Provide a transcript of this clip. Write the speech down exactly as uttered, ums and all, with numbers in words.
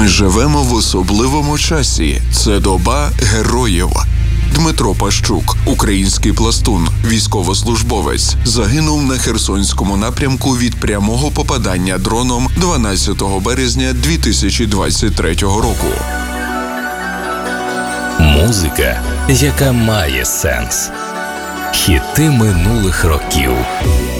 Ми живемо в особливому часі. Це доба героїв. Дмитро Пащук, український пластун, військовослужбовець, загинув на Херсонському напрямку від прямого попадання дроном дванадцятого березня дві тисячі двадцять третього року. Музика, яка має сенс. Хіти минулих років.